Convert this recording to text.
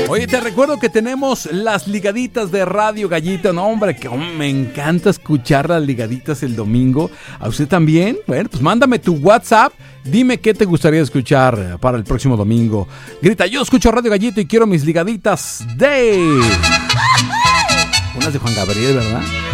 Oye, te recuerdo que tenemos las ligaditas de Radio Gallito. No, hombre, que me encanta escuchar las ligaditas el domingo. ¿A usted también? Bueno, pues mándame tu WhatsApp. Dime qué te gustaría escuchar para el próximo domingo. Grita, yo escucho Radio Gallito y quiero mis ligaditas de... Unas de Juan Gabriel, ¿verdad?